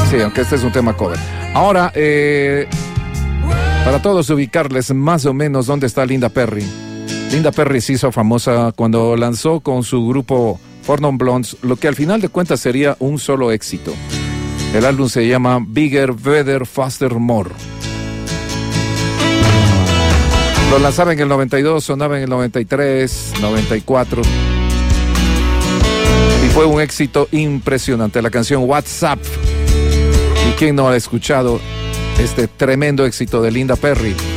Sí, aunque este es un tema cover. Ahora, para todos ubicarles más o menos dónde está Linda Perry. Linda Perry se hizo famosa cuando lanzó con su grupo Four Non Blondes lo que al final de cuentas sería un solo éxito. El álbum se llama Bigger, Better, Faster, More. Lo lanzaba en el 92, sonaba en el 93, 94. Y fue un éxito impresionante. La canción WhatsApp. ¿Y quién no ha escuchado este tremendo éxito de Linda Perry?